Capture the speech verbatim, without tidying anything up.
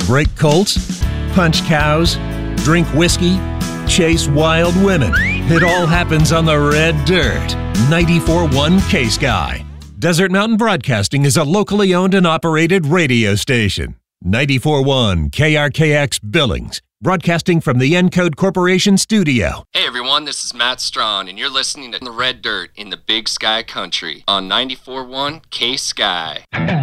break colts, punch cows, drink whiskey, chase wild women. It all happens on the red dirt. ninety-four point one K-Sky. Desert Mountain Broadcasting is a locally owned and operated radio station. ninety-four point one K R K X Billings, broadcasting from the Encode Corporation studio. Hey everyone, this is Matt Strawn, and you're listening to The Red Dirt in the Big Sky Country on ninety-four point one K-Sky.